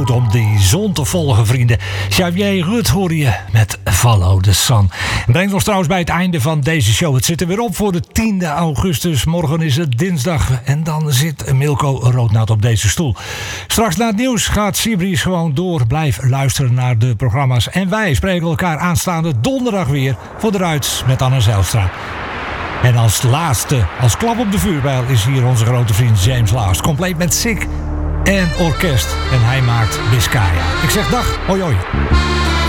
goed om die zon te volgen, vrienden. Xavier Ruud hoor je met Follow the Sun. Brengt ons trouwens bij het einde van deze show. Het zit er weer op voor de 10e augustus. Morgen is het dinsdag en dan zit Milko Roodnaat op deze stoel. Straks na het nieuws gaat Seabreeze gewoon door. Blijf luisteren naar de programma's. En wij spreken elkaar aanstaande donderdag weer voor de Ruits met Anne Zijlstra. En als laatste, als klap op de vuurbijl, is hier onze grote vriend James Last. Compleet met Sick en orkest. En hij maakt Biscaya. Ik zeg dag, hoi hoi.